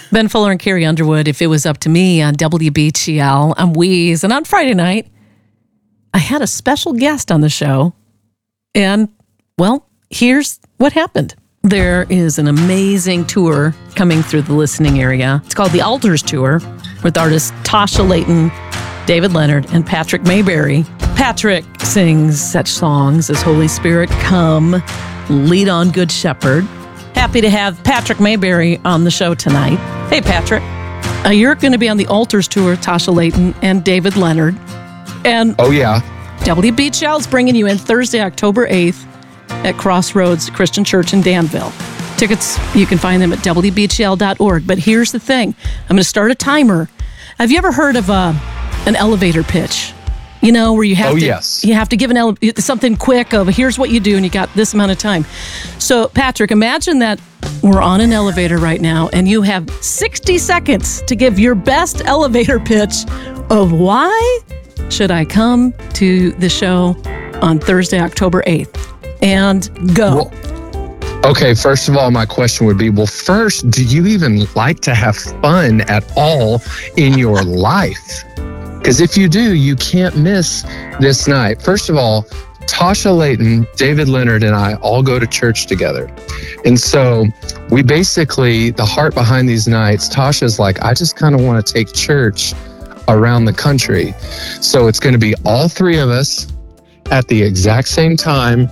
Ben Fuller and Carrie Underwood, If It Was Up to Me on WBGL. I'm Weeze. And on Friday night, I had a special guest on the show. And, well, here's what happened. There is an amazing tour coming through the listening area. It's called the Altars Tour with artists Tasha Layton, David Leonard, and Patrick Mayberry. Patrick sings such songs as Holy Spirit, Come, Lead on, Good Shepherd. Happy to have Patrick Mayberry on the show tonight. Hey, Patrick. You're going to be on the Altars Tour, Tasha Layton and David Leonard. And oh, yeah. WBGL is bringing you in Thursday, October 8th at Crossroads Christian Church in Danville. Tickets, you can find them at WBGL.org. But here's the thing. I'm going to start a timer. Have you ever heard of an elevator pitch? You know, where you have you have to give something quick of here's what you do and you got this amount of time. So, Patrick, imagine that we're on an elevator right now and you have 60 seconds to give your best elevator pitch of why should I come to the show on Thursday, October 8th. And go. Well, okay, first of all, my question would be, well, first, do you even like to have fun at all in your life? Because if you do, you can't miss this night. First of all, Tasha Layton, David Leonard, and I all go to church together. And so we basically, the heart behind these nights, Tasha's like, I just kind of want to take church around the country. So it's going to be all three of us at the exact same time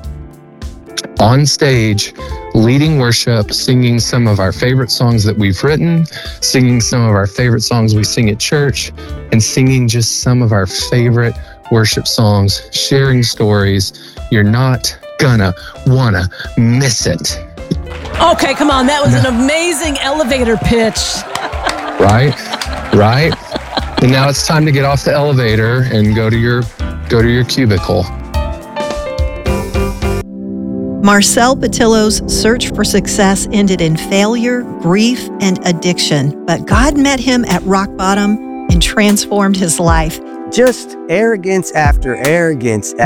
on stage, leading worship, singing some of our favorite songs that we've written, singing some of our favorite songs we sing at church, and singing just some of our favorite worship songs, sharing stories. You're not gonna wanna miss it. Okay, come on. That was an amazing elevator pitch. Right? And now it's time to get off the elevator and go to your cubicle. Marcel Patillo's search for success ended in failure, grief, and addiction. But God met him at rock bottom and transformed his life. Just arrogance after arrogance